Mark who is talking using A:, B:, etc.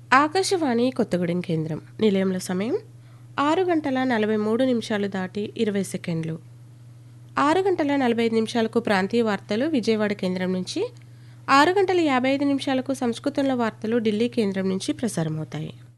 A: ఆకాశవాణి కొత్తగూడెం కేంద్రం. నిలయంలో సమయం 6:43 దాటి 20 సెకండ్లు. 6:45 ప్రాంతీయ వార్తలు విజయవాడ కేంద్రం నుంచి, 6:55 సంస్కృతంలో వార్తలు ఢిల్లీ కేంద్రం నుంచి ప్రసారమవుతాయి.